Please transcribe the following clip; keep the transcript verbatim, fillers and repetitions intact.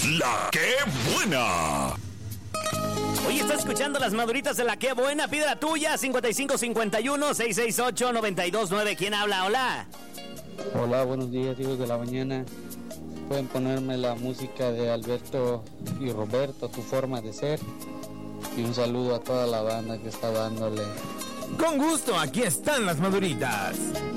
La Qué Buena. Oye, ¿estás escuchando las maduritas de La Qué Buena? Pide la tuya, cincuenta y cinco cincuenta y uno, seiscientos sesenta y ocho, noventa y dos nueve. ¿Quién habla? Hola. Hola, buenos días, hijos de la mañana. Pueden ponerme la música de Alberto y Roberto, Tu Forma de Ser. Y un saludo a toda la banda que está dándole. Con gusto, aquí están las maduritas.